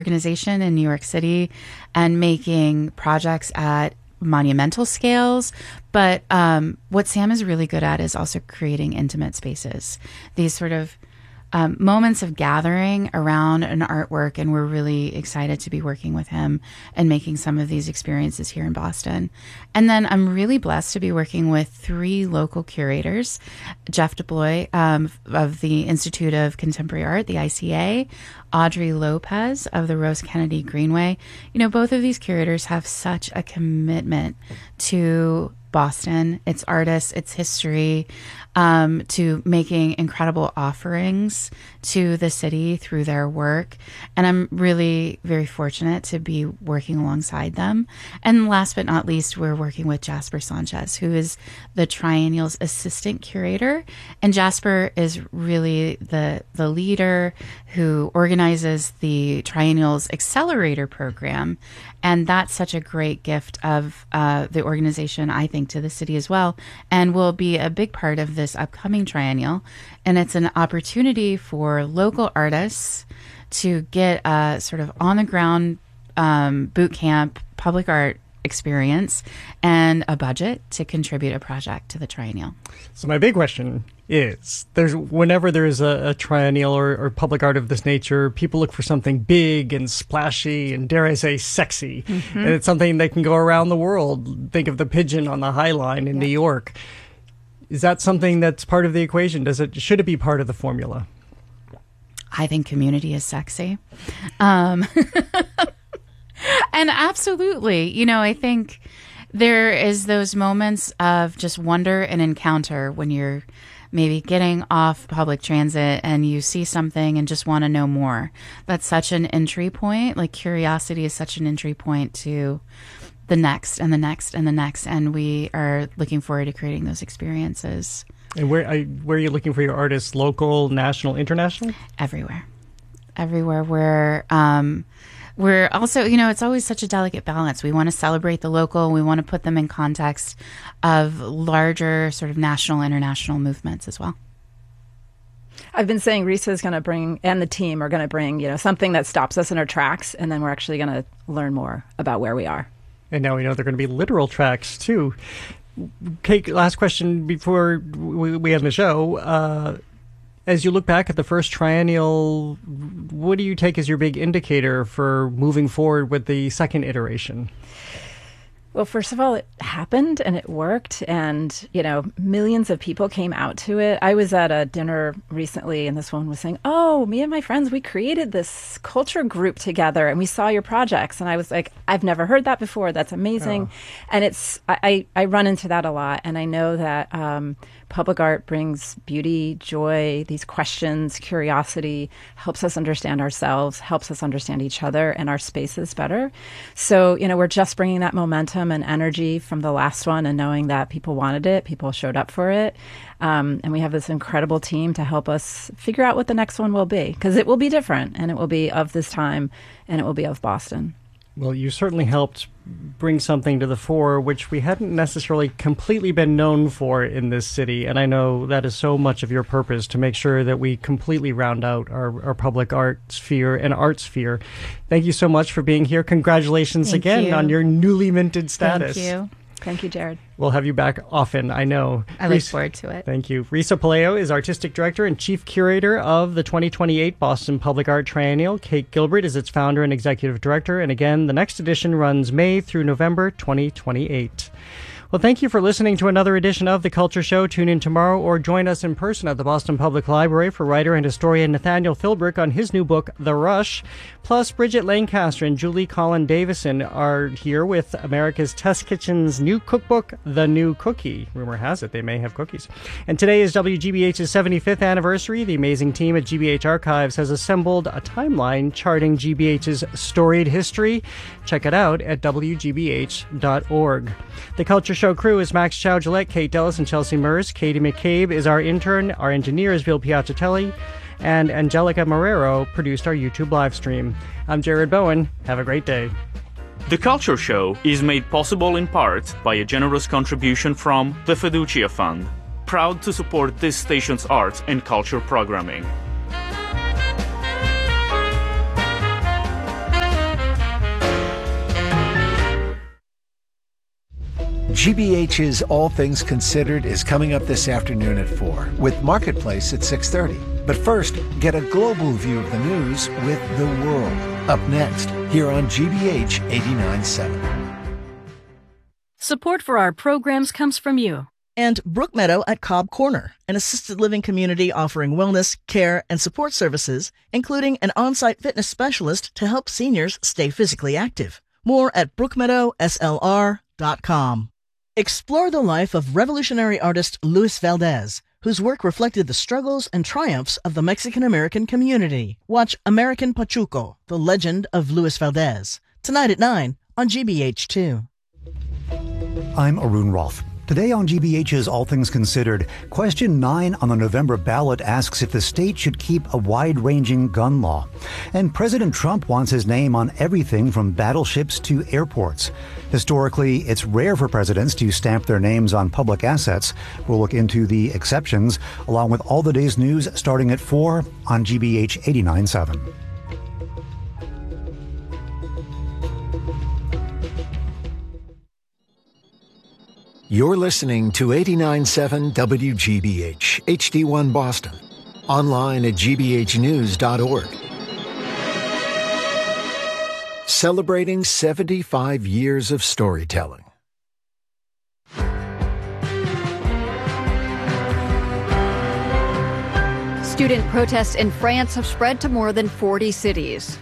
organization in New York City and making projects at monumental scales. But what Sam is really good at is also creating intimate spaces, these sort of moments of gathering around an artwork. And we're really excited to be working with him and making some of these experiences here in Boston. And then I'm really blessed to be working with 3 local curators, Jeff DeBloy of the Institute of Contemporary Art, the ICA, Audrey Lopez of the Rose Kennedy Greenway. You know, both of these curators have such a commitment to Boston, its artists, its history, to making incredible offerings to the city through their work. And I'm really very fortunate to be working alongside them. And last but not least, we're working with Jasper Sanchez, who is the Triennial's assistant curator. And Jasper is really the leader who organizes the Triennial's Accelerator program. And that's such a great gift of the organization, I think, to the city as well, and will be a big part of this upcoming triennial. And it's an opportunity for local artists to get a sort of on-the-ground boot camp public art experience and a budget to contribute a project to the triennial. So my big question is, whenever there's a triennial or public art of this nature, people look for something big and splashy and, dare I say, sexy. Mm-hmm. And it's something that can go around the world. Think of the pigeon on the High Line in New York. Is that something that's part of the equation? Should it be part of the formula? I think community is sexy. And absolutely, you know, I think there is those moments of just wonder and encounter when you're maybe getting off public transit and you see something and just want to know more. That's such an entry point. Like, curiosity is such an entry point to the next and the next and the next. And we are looking forward to creating those experiences. And where are you looking for your artists? Local, national, international? Everywhere. We're also, you know, it's always such a delicate balance. We want to celebrate the local. We want to put them in context of larger sort of national, international movements as well. I've been saying Risa is going to bring, and the team are going to bring, you know, something that stops us in our tracks, and then we're actually going to learn more about where we are. And now we know they're going to be literal tracks, too. Kate, last question before we end the show. As you look back at the first triennial, what do you take as your big indicator for moving forward with the second iteration? Well, first of all, it happened and it worked, and, you know, millions of people came out to it. I was at a dinner recently and this woman was saying, oh, me and my friends, we created this culture group together and we saw your projects. And I was like, I've never heard that before. That's amazing. Oh. And I run into that a lot. And I know that public art brings beauty, joy, these questions, curiosity, helps us understand ourselves, helps us understand each other and our spaces better. So, you know, we're just bringing that momentum and energy from the last one and knowing that people wanted it, people showed up for it. And we have this incredible team to help us figure out what the next one will be, because it will be different and it will be of this time and it will be of Boston. Well, you certainly helped bring something to the fore which we hadn't necessarily completely been known for in this city. And I know that is so much of your purpose, to make sure that we completely round out our public art sphere and art sphere. Thank you so much for being here. Congratulations again on your newly minted status. Thank you. Thank you, Jared. We'll have you back often, I know. I look forward to it. Thank you. Risa Pelayo is Artistic Director and Chief Curator of the 2028 Boston Public Art Triennial. Kate Gilbert is its Founder and Executive Director. And again, the next edition runs May through November 2028. Well, thank you for listening to another edition of The Culture Show. Tune in tomorrow or join us in person at the Boston Public Library for writer and historian Nathaniel Philbrick on his new book, The Rush. Plus, Bridget Lancaster and Julie Collin Davison are here with America's Test Kitchen's new cookbook, The New Cookie. Rumor has it they may have cookies. And today is WGBH's 75th anniversary. The amazing team at GBH Archives has assembled a timeline charting GBH's storied history. Check it out at WGBH.org. The Culture Show crew is Max Chow Gillette, Kate Dellis, and Chelsea Mers. Katie McCabe is our intern. Our engineer is Bill Piacitelli. And Angelica Marrero produced our YouTube live stream. I'm Jared Bowen. Have a great day. The Culture Show is made possible in part by a generous contribution from the Fiducia Fund, proud to support this station's art and culture programming. GBH's All Things Considered is coming up this afternoon at 4, with Marketplace at 6:30. But first, get a global view of the news with The World. Up next, here on GBH 89.7. Support for our programs comes from you. And Brookmeadow at Cobb Corner, an assisted living community offering wellness, care, and support services, including an on-site fitness specialist to help seniors stay physically active. More at brookmeadowslr.com. Explore the life of revolutionary artist Luis Valdez, whose work reflected the struggles and triumphs of the Mexican-American community. Watch American Pachuco, The Legend of Luis Valdez, tonight at 9 on GBH2. I'm Arun Rolfe. Today on GBH's All Things Considered, question 9 on the November ballot asks if the state should keep a wide-ranging gun law. And President Trump wants his name on everything from battleships to airports. Historically, it's rare for presidents to stamp their names on public assets. We'll look into the exceptions, along with all the day's news starting at 4 on GBH 89.7. You're listening to 89.7 WGBH, HD1 Boston. Online at gbhnews.org. Celebrating 75 years of storytelling. Student protests in France have spread to more than 40 cities.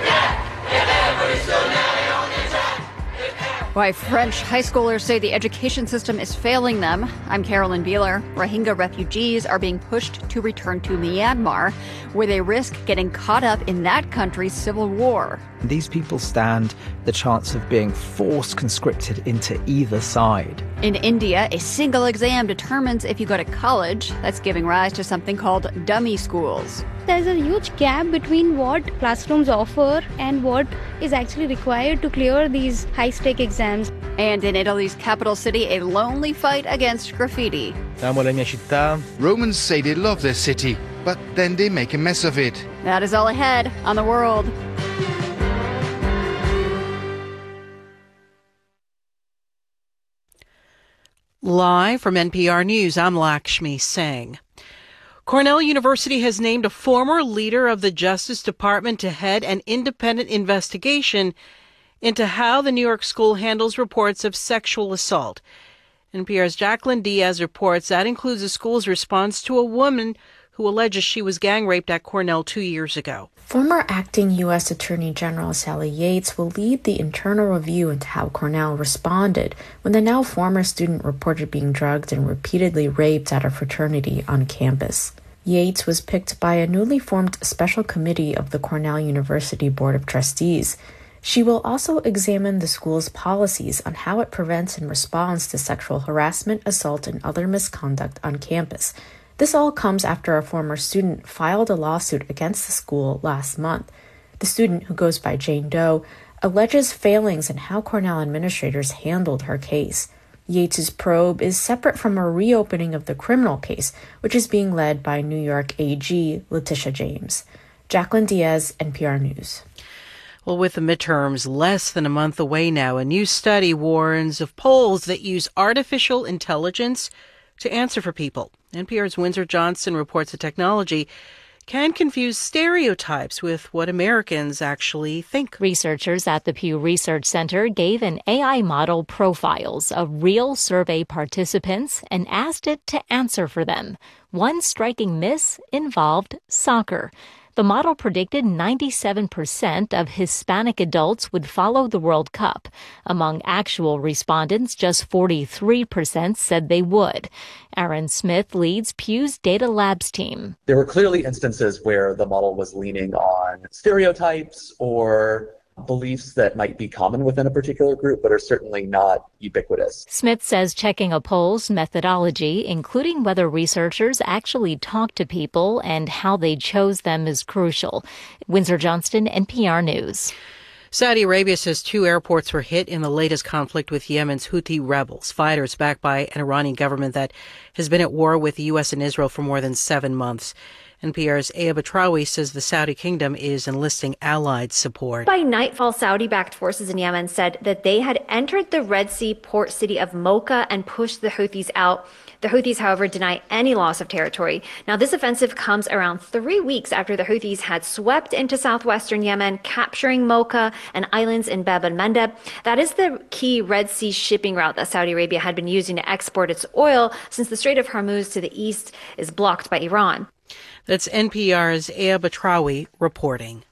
Why French high schoolers say the education system is failing them. I'm Carolyn Beeler. Rohingya refugees are being pushed to return to Myanmar, where they risk getting caught up in that country's civil war. These people stand the chance of being force conscripted into either side. In India, a single exam determines if you go to college. That's giving rise to something called dummy schools. There's a huge gap between what classrooms offer and what is actually required to clear these high-stake exams. And in Italy's capital city, a lonely fight against graffiti. Romans say they love their city, but then they make a mess of it. That is all ahead on The World. Live from NPR News, I'm Lakshmi Singh. Cornell University has named a former leader of the Justice Department to head an independent investigation into how the New York school handles reports of sexual assault. NPR's Jacqueline Diaz reports that includes the school's response to a woman who alleges she was gang raped at Cornell 2 years ago. Former acting U.S. Attorney General Sally Yates will lead the internal review into how Cornell responded when the now former student reported being drugged and repeatedly raped at a fraternity on campus. Yates was picked by a newly formed special committee of the Cornell University Board of Trustees. She will also examine the school's policies on how it prevents and responds to sexual harassment, assault, and other misconduct on campus. This all comes after a former student filed a lawsuit against the school last month. The student, who goes by Jane Doe, alleges failings in how Cornell administrators handled her case. Yates's probe is separate from a reopening of the criminal case, which is being led by New York AG Letitia James. Jacqueline Diaz, NPR News. Well, with the midterms less than a month away now, a new study warns of polls that use artificial intelligence to answer for people. NPR's Windsor Johnson reports the technology can confuse stereotypes with what Americans actually think. Researchers at the Pew Research Center gave an AI model profiles of real survey participants and asked it to answer for them. One striking miss involved soccer. The model predicted 97% of Hispanic adults would follow the World Cup. Among actual respondents, just 43% said they would. Aaron Smith leads Pew's Data Labs team. There were clearly instances where the model was leaning on stereotypes or beliefs that might be common within a particular group, but are certainly not ubiquitous. Smith says checking a poll's methodology, including whether researchers actually talk to people and how they chose them, is crucial. Windsor Johnston, NPR News. Saudi Arabia says 2 airports were hit in the latest conflict with Yemen's Houthi rebels, fighters backed by an Iranian government that has been at war with the U.S. and Israel for more than 7 months. NPR's Aya Batrawi says the Saudi kingdom is enlisting allied support. By nightfall, Saudi-backed forces in Yemen said that they had entered the Red Sea port city of Mocha and pushed the Houthis out. The Houthis, however, deny any loss of territory. Now, this offensive comes around 3 weeks after the Houthis had swept into southwestern Yemen, capturing Mocha and islands in Bab el-Mandeb. That is the key Red Sea shipping route that Saudi Arabia had been using to export its oil since the Strait of Hormuz to the east is blocked by Iran. That's NPR's Aya Batrawi reporting.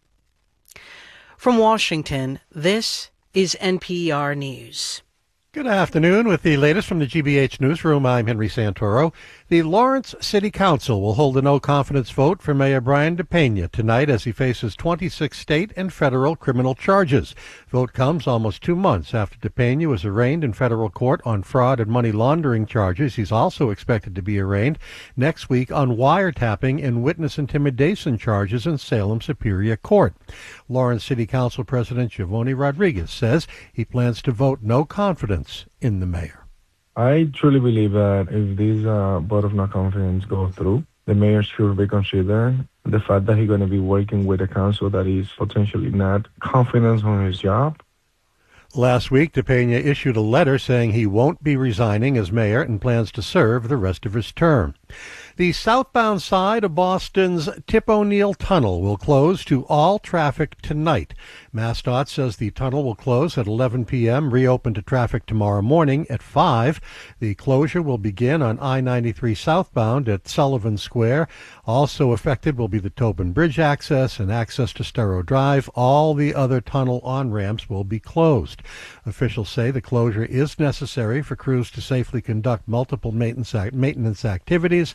From Washington, this is NPR News. Good afternoon. With the latest from the GBH Newsroom, I'm Henry Santoro. The Lawrence City Council will hold a no-confidence vote for Mayor Brian DePena tonight as he faces 26 state and federal criminal charges. Vote comes almost 2 months after DePena was arraigned in federal court on fraud and money laundering charges. He's also expected to be arraigned next week on wiretapping and witness intimidation charges in Salem Superior Court. Lawrence City Council President Giovanni Rodriguez says he plans to vote no confidence in the mayor. I truly believe that if this vote of no confidence goes through, the mayor should reconsider the fact that he's going to be working with a council that is potentially not confident on his job. Last week, DePena issued a letter saying he won't be resigning as mayor and plans to serve the rest of his term. The southbound side of Boston's Tip O'Neill Tunnel will close to all traffic tonight. MassDOT says the tunnel will close at 11 p.m., reopen to traffic tomorrow morning at 5. The closure will begin on I-93 southbound at Sullivan Square. Also affected will be the Tobin Bridge access and access to Storrow Drive. All the other tunnel on-ramps will be closed. Officials say the closure is necessary for crews to safely conduct multiple maintenance activities.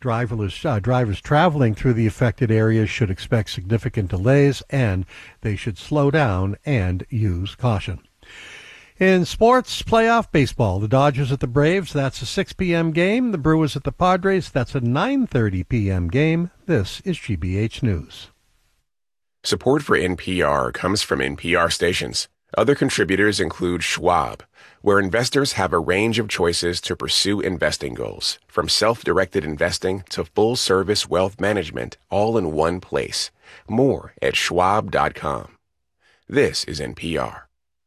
Drivers traveling through the affected areas should expect significant delays, and they should slow down and use caution. In sports, playoff baseball, the Dodgers at the Braves, that's a 6 p.m. game. The Brewers at the Padres, that's a 9:30 p.m. game. This is GBH News. Support for NPR comes from NPR stations. Other contributors include Schwab, where investors have a range of choices to pursue investing goals, from self-directed investing to full-service wealth management, all in one place. More at schwab.com. This is NPR.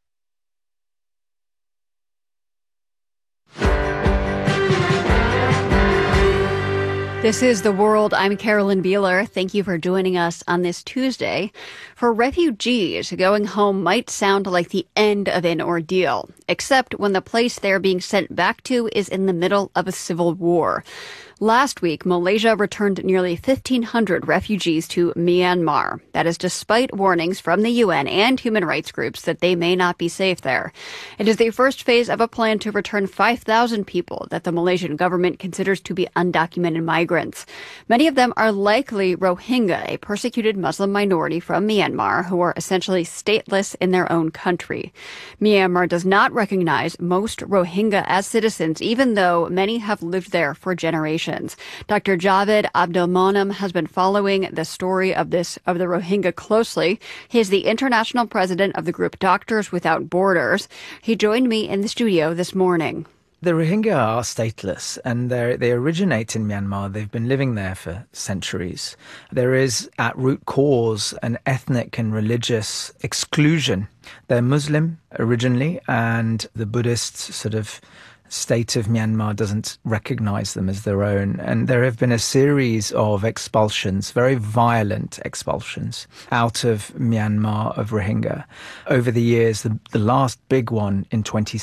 This is The World. I'm Carolyn Beeler. Thank you for joining us on this Tuesday. For refugees, going home might sound like the end of an ordeal, except when the place they're being sent back to is in the middle of a civil war. Last week, Malaysia returned nearly 1,500 refugees to Myanmar. That is despite warnings from the UN and human rights groups that they may not be safe there. It is the first phase of a plan to return 5,000 people that the Malaysian government considers to be undocumented migrants. Many of them are likely Rohingya, a persecuted Muslim minority from Myanmar who are essentially stateless in their own country. Myanmar does not recognize most Rohingya as citizens, even though many have lived there for generations. Dr. Javed Abdulmonem has been following the story of the Rohingya closely. He is the international president of the group Doctors Without Borders. He joined me in the studio this morning. The Rohingya are stateless, and they originate in Myanmar. They've been living there for centuries. There is, at root cause, an ethnic and religious exclusion. They're Muslim originally, and the Buddhist sort of state of Myanmar doesn't recognize them as their own. And there have been a series of expulsions, very violent expulsions, out of Myanmar of Rohingya over the years. The last big one in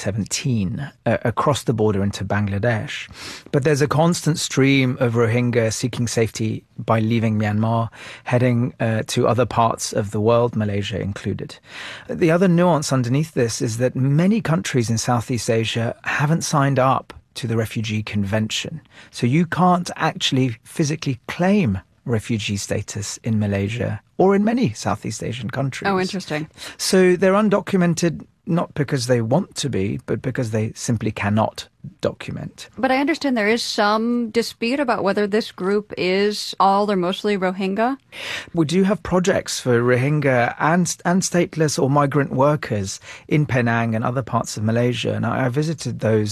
2017, across the border into Bangladesh. But there's a constant stream of Rohingya seeking safety by leaving Myanmar, heading to other parts of the world, Malaysia included. The other nuance underneath this is that many countries in Southeast Asia haven't signed up to the Refugee Convention. So you can't actually physically claim refugee status in Malaysia or in many Southeast Asian countries. Oh, interesting. So they're undocumented not because they want to be, but because they simply cannot document. But I understand there is some dispute about whether this group is all or mostly Rohingya. We do have projects for Rohingya and stateless or migrant workers in Penang and other parts of Malaysia. And I visited those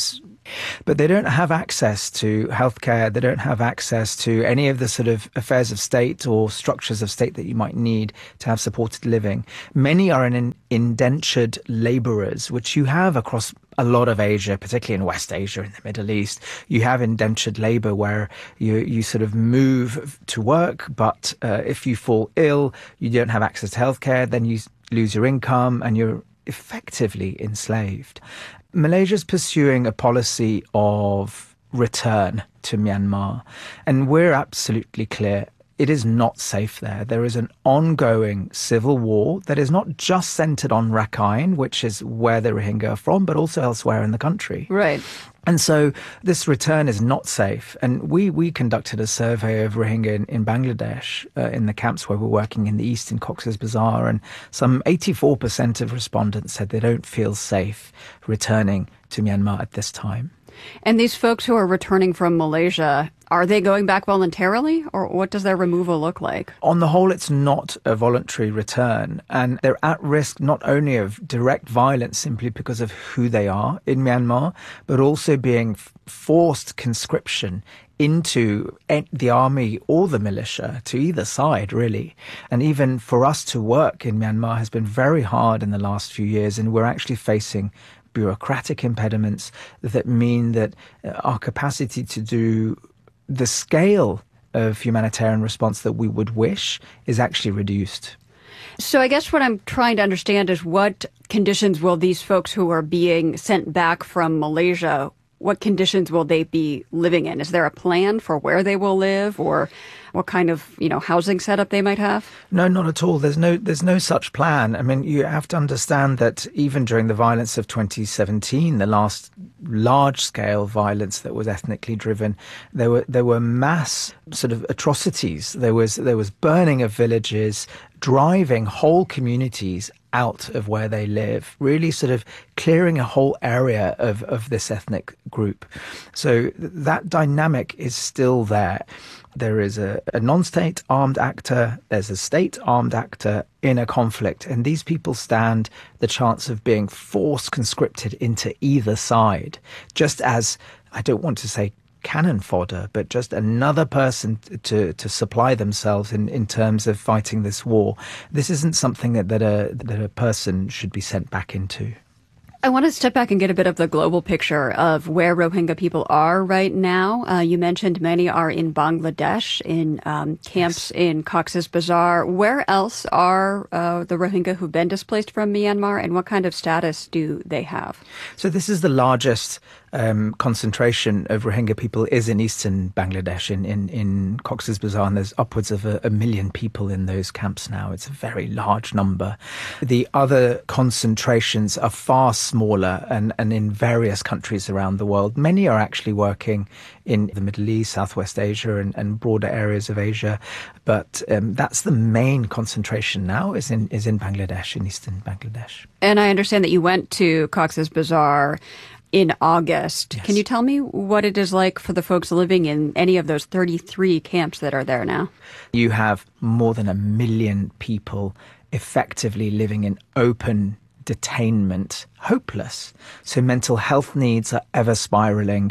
But they don't have access to healthcare. They don't have access to any of the sort of affairs of state or structures of state that you might need to have supported living. Many are indentured laborers, which you have across a lot of Asia, particularly in West Asia, in the Middle East. You have indentured labor where you sort of move to work, but if you fall ill, you don't have access to healthcare, then you lose your income and you're effectively enslaved. Malaysia's pursuing a policy of return to Myanmar, and we're absolutely clear it is not safe there. There is an ongoing civil war that is not just centered on Rakhine, which is where the Rohingya are from, but also elsewhere in the country. Right. And so this return is not safe. And we conducted a survey of Rohingya in Bangladesh, in the camps where we're working in the east in Cox's Bazar, and some 84% of respondents said they don't feel safe returning to Myanmar at this time. And these folks who are returning from Malaysia, are they going back voluntarily, or what does their removal look like? On the whole, it's not a voluntary return, and they're at risk not only of direct violence simply because of who they are in Myanmar, but also being forced conscription into the army or the militia, to either side, really. And even for us to work in Myanmar has been very hard in the last few years, and we're actually facing bureaucratic impediments that mean that our capacity to do the scale of humanitarian response that we would wish is actually reduced. So I guess what I'm trying to understand is what conditions will these folks who are being sent back from Malaysia, what conditions will they be living in? Is there a plan for where they will live, or what kind of, housing setup they might have? No, not at all. There's no such plan. I mean, you have to understand that even during the violence of 2017, the last large-scale violence that was ethnically driven, there were mass sort of atrocities. There was burning of villages, driving whole communities out of where they live, really sort of clearing a whole area of this ethnic group. So that dynamic is still there. There is a non-state armed actor, there's a state armed actor in a conflict, and these people stand the chance of being force conscripted into either side, just as, I don't want to say cannon fodder, but just another person to supply themselves in terms of fighting this war. This isn't something that a person should be sent back into. I want to step back and get a bit of the global picture of where Rohingya people are right now. You mentioned many are in Bangladesh, in camps in Cox's Bazar. Where else are the Rohingya who've been displaced from Myanmar, and what kind of status do they have? So this is the largest concentration of Rohingya people is in eastern Bangladesh, in Cox's Bazar, and there's upwards of a million people in those camps now. It's a very large number. The other concentrations are far smaller and in various countries around the world. Many are actually working in the Middle East, Southwest Asia and broader areas of Asia. But that's the main concentration now is in Bangladesh, in eastern Bangladesh. And I understand that you went to Cox's Bazar in August. Yes. Can you tell me what it is like for the folks living in any of those 33 camps that are there now? You have more than 1 million people effectively living in open detainment, hopeless. So mental health needs are ever spiraling.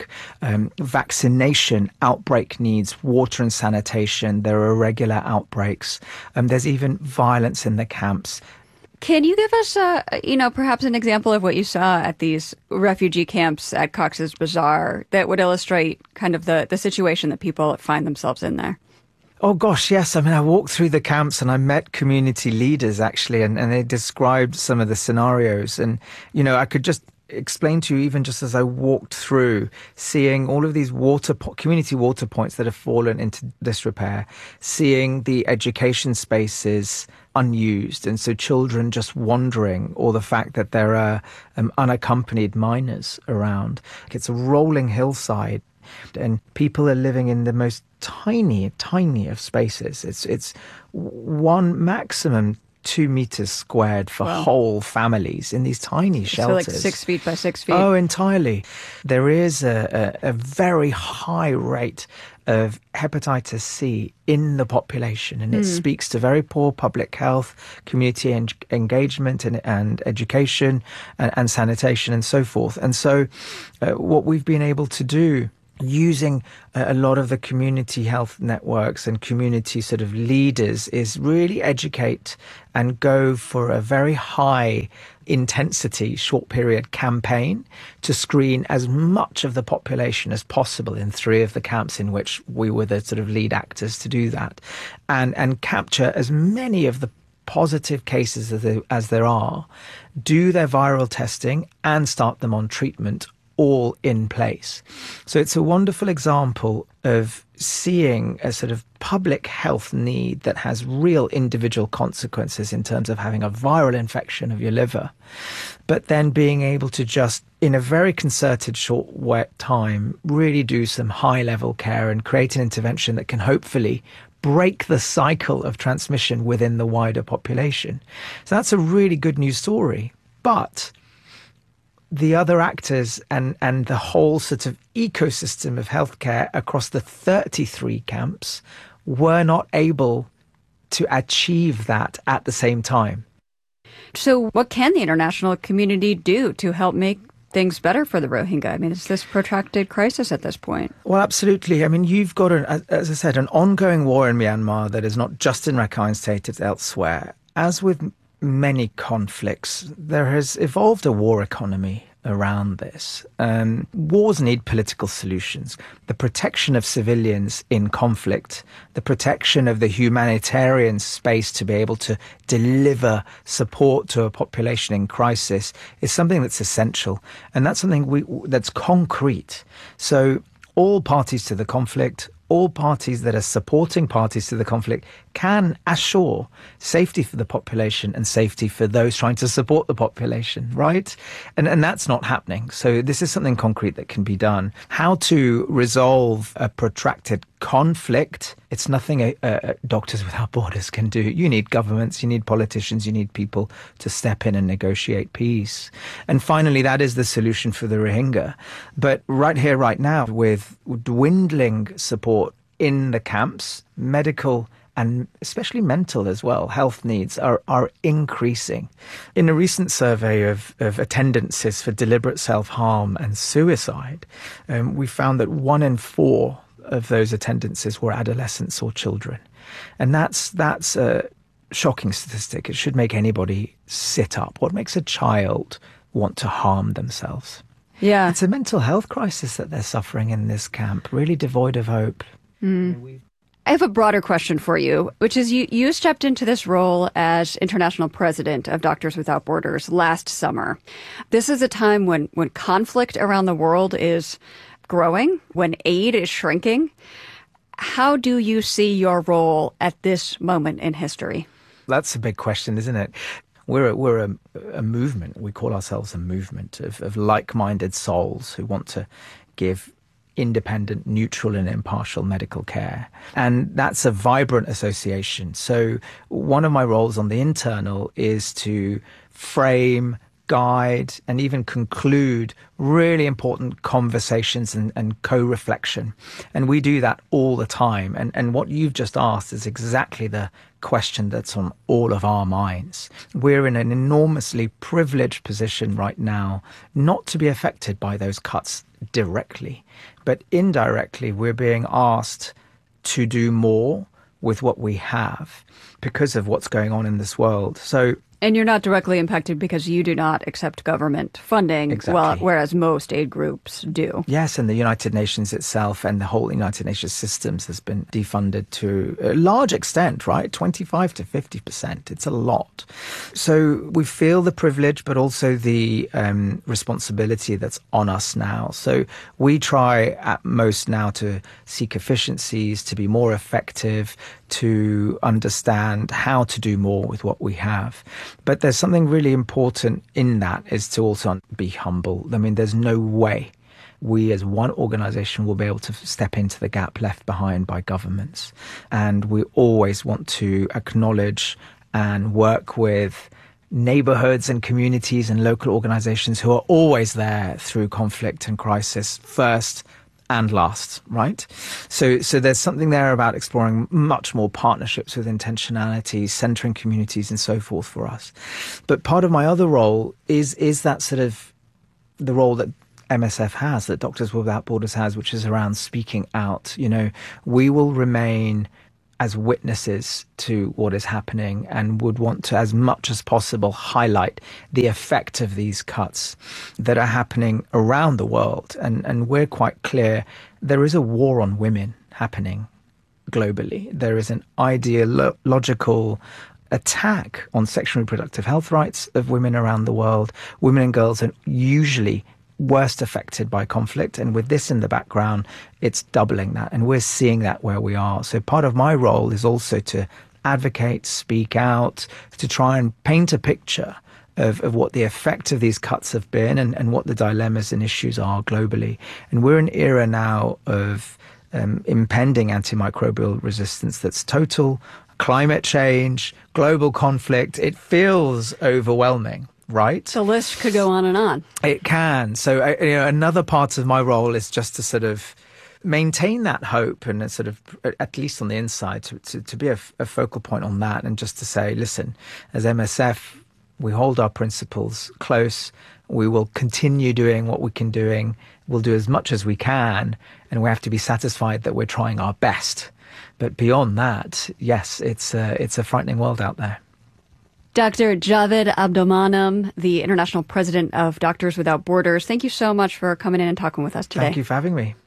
Vaccination outbreak needs, water and sanitation. There are irregular outbreaks. There's even violence in the camps. Can you give us, perhaps an example of what you saw at these refugee camps at Cox's Bazar that would illustrate kind of the situation that people find themselves in there? Oh, gosh, yes. I mean, I walked through the camps and I met community leaders, actually, and they described some of the scenarios. And, I could just explain to you, even just as I walked through, seeing all of these community water points that have fallen into disrepair, seeing the education spaces unused, and so children just wandering, or the fact that there are unaccompanied minors around. It's a rolling hillside, and people are living in the most tiny of spaces. It's one maximum 2 meters squared for whole families in these tiny shelters. So like 6 feet by 6 feet? Oh, entirely. There is a very high rate of hepatitis C in the population, and it speaks to very poor public health, community engagement and education and sanitation and so forth. And so what we've been able to do using a lot of the community health networks and community sort of leaders is really educate and go for a very high intensity short period campaign to screen as much of the population as possible in 3 of the camps in which we were the sort of lead actors to do that, and capture as many of the positive cases as there are, do their viral testing and start them on treatment all in place. So it's a wonderful example of seeing a sort of public health need that has real individual consequences in terms of having a viral infection of your liver, but then being able to just, in a very concerted short time, really do some high-level care and create an intervention that can hopefully break the cycle of transmission within the wider population. So that's a really good news story. But the other actors and the whole sort of ecosystem of healthcare across the 33 camps were not able to achieve that at the same time. So what can the international community do to help make things better for the Rohingya? I mean, is this protracted crisis at this point? Well, absolutely. I mean, you've got, as I said, an ongoing war in Myanmar that is not just in Rakhine State, it's elsewhere. As with many conflicts, there has evolved a war economy around this. Wars need political solutions. The protection of civilians in conflict, the protection of the humanitarian space to be able to deliver support to a population in crisis is something that's essential. And that's something that's concrete. So all parties to the conflict, all parties that are supporting parties to the conflict can assure safety for the population and safety for those trying to support the population, right? And that's not happening. So this is something concrete that can be done. How to resolve a protracted conflict, it's nothing Doctors Without Borders can do. You need governments, you need politicians, you need people to step in and negotiate peace. And finally, that is the solution for the Rohingya. But right here, right now, with dwindling support in the camps, medical and especially mental as well, health needs are increasing. In a recent survey of attendances for deliberate self-harm and suicide, we found that 1 in 4 of those attendances were adolescents or children. And that's a shocking statistic. It should make anybody sit up. What makes a child want to harm themselves? Yeah. It's a mental health crisis that they're suffering in this camp, really devoid of hope. I have a broader question for you, which is you stepped into this role as international president of Doctors Without Borders last summer. This is a time when conflict around the world is growing, when aid is shrinking. How do you see your role at this moment in history? That's a big question, isn't it? We're a movement. We call ourselves a movement of like-minded souls who want to give independent, neutral and impartial medical care. And that's a vibrant association. So one of my roles on the internal is to frame, guide and even conclude really important conversations and co-reflection. And we do that all the time. And what you've just asked is exactly the question that's on all of our minds. We're in an enormously privileged position right now not to be affected by those cuts directly, but indirectly we're being asked to do more with what we have because of what's going on in this world. And you're not directly impacted because you do not accept government funding, Exactly. whereas most aid groups do. Yes, and the United Nations itself and the whole United Nations systems has been defunded to a large extent, right? 25 to 50%. It's a lot. So we feel the privilege, but also the responsibility that's on us now. So we try at most now to seek efficiencies, to be more effective, to understand how to do more with what we have. But there's something really important in that is to also be humble. I mean, there's no way we as one organization will be able to step into the gap left behind by governments. And we always want to acknowledge and work with neighborhoods and communities and local organizations who are always there through conflict and crisis first and last, right? So there's something there about exploring much more partnerships with intentionality, centering communities and so forth for us. But part of my other role is that sort of the role that MSF has, that Doctors Without Borders has, which is around speaking out. You know, we will remain as witnesses to what is happening and would want to, as much as possible, highlight the effect of these cuts that are happening around the world. And we're quite clear, there is a war on women happening globally. There is an ideological attack on sexual and reproductive health rights of women around the world. Women and girls are usually worst affected by conflict, and with this in the background, it's doubling that, and we're seeing that where we are. So part of my role is also to advocate, speak out, to try and paint a picture of what the effect of these cuts have been and what the dilemmas and issues are globally. And we're in an era now of impending antimicrobial resistance that's total, climate change, global conflict. It feels overwhelming. Right. The list could go on and on. It can. So, another part of my role is just to sort of maintain that hope and sort of, at least on the inside, to be a focal point on that, and just to say, listen, as MSF, we hold our principles close. We will continue doing what we can doing. We'll do as much as we can, and we have to be satisfied that we're trying our best. But beyond that, yes, it's a frightening world out there. Dr. Javed Abdulmanam, the international president of Doctors Without Borders, thank you so much for coming in and talking with us today. Thank you for having me.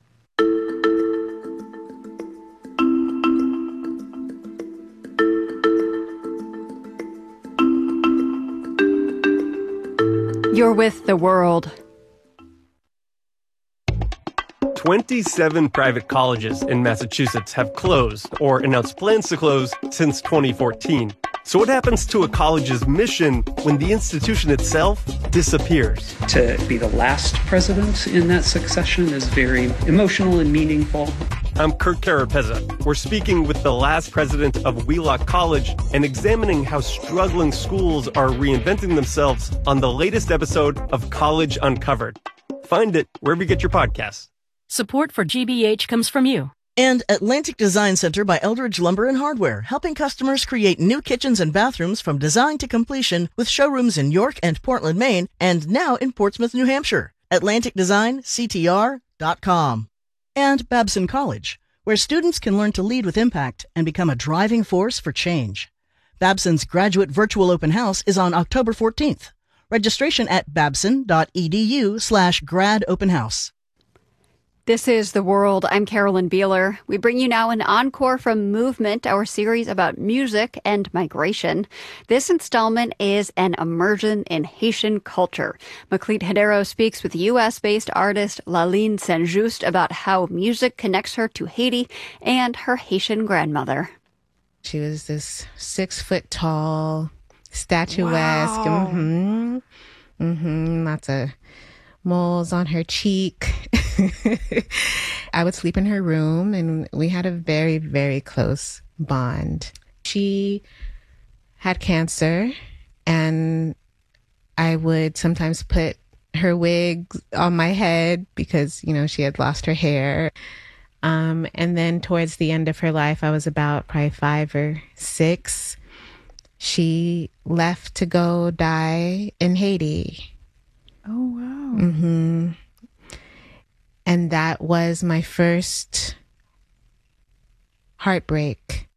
You're with The World. 27 private colleges in Massachusetts have closed or announced plans to close since 2014. So what happens to a college's mission when the institution itself disappears? To be the last president in that succession is very emotional and meaningful. I'm Kurt Carapezza. We're speaking with the last president of Wheelock College and examining how struggling schools are reinventing themselves on the latest episode of College Uncovered. Find it wherever you get your podcasts. Support for GBH comes from you. And Atlantic Design Center by Eldridge Lumber and Hardware, helping customers create new kitchens and bathrooms from design to completion with showrooms in York and Portland, Maine, and now in Portsmouth, New Hampshire. AtlanticDesignCTR.com. And Babson College, where students can learn to lead with impact and become a driving force for change. Babson's graduate virtual open house is on October 14th. Registration at babson.edu/gradopenhouse. This is The World. I'm Carolyn Beeler. We bring you now an encore from Movement, our series about music and migration. This installment is an immersion in Haitian culture. Maclete Hedero speaks with U.S.-based artist Laline Saint-Just about how music connects her to Haiti and her Haitian grandmother. She was this 6 foot tall, statuesque. Wow. Lots of moles on her cheek. I would sleep in her room, and we had a very, very close bond. She had cancer, and I would sometimes put her wig on my head because, she had lost her hair. And then towards the end of her life, I was about probably 5 or 6. She left to go die in Haiti. Oh, wow. Mm-hmm. And that was my first heartbreak.